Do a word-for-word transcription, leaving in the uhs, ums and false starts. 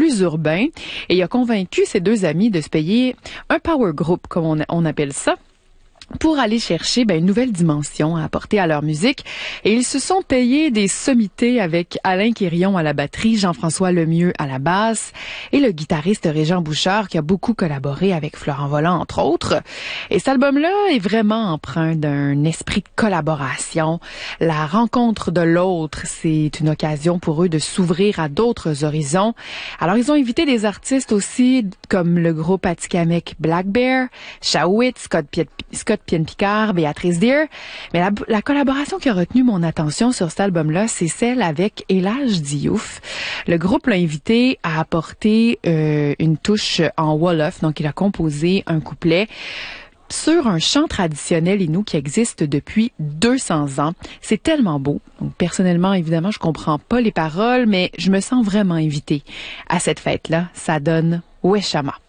plus urbain. Et il a convaincu ses deux amis de se payer un power group, comme on, on appelle ça, pour aller chercher ben, une nouvelle dimension à apporter à leur musique. Et ils se sont payés des sommités avec Alain Quirion à la batterie, Jean-François Lemieux à la basse et le guitariste Régent Bouchard qui a beaucoup collaboré avec Florent Volant, entre autres. Et cet album-là est vraiment empreint d'un esprit de collaboration. La rencontre de l'autre, c'est une occasion pour eux de s'ouvrir à d'autres horizons. Alors, ils ont invité des artistes aussi comme le groupe Atikamekw Black Bear, Shawit, Scott Piet Scott Pien-Picard, Béatrice Deer. Mais la, la collaboration qui a retenu mon attention sur cet album-là, c'est celle avec Elage Diouf. Le groupe l'a invité à apporter euh, une touche en wolof, donc il a composé un couplet sur un chant traditionnel inou qui existe depuis deux cents ans. C'est tellement beau. Donc, personnellement, évidemment, je comprends pas les paroles, mais je me sens vraiment invitée à cette fête-là. Ça donne Weshama.